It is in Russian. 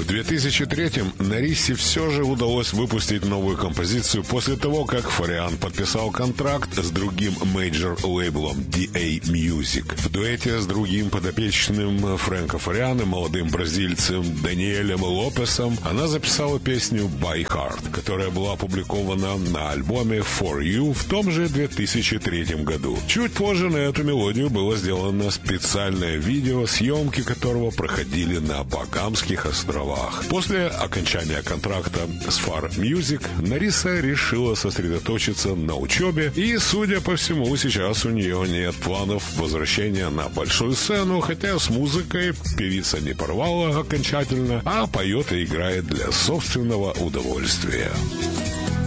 В 2003-м Нарисе все же удалось выпустить новую композицию после того, как Фариан подписал контракт с другим мейджор-лейблом DA Music. В дуэте с другим подопечным Фрэнка Фариана, молодым бразильцем Даниэлем Лопесом, она записала песню «By Heart», которая была опубликована на альбоме «For You» в том же 2003 году. Чуть позже на эту мелодию было сделано специальное видео, съемки которого проходили на Багамских островах. После окончания контракта с Far Music Нариса решила сосредоточиться на учебе, и, судя по всему, сейчас у нее нет планов возвращения на большую сцену, хотя с музыкой певица не порвала окончательно, а поет и играет для собственного удовольствия.